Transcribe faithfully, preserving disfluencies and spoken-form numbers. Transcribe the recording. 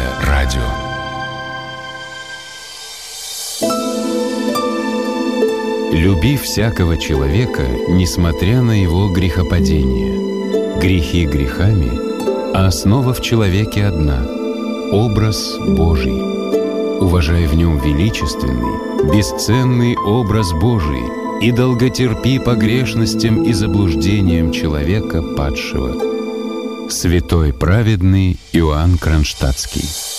Русское радио. Люби всякого человека, несмотря на его грехопадение. Грехи грехами, а основа в человеке одна — образ Божий. Уважай в нем величественный, бесценный образ Божий и долготерпи погрешностям и заблуждениям человека падшего. Святой праведный Иоанн Кронштадтский.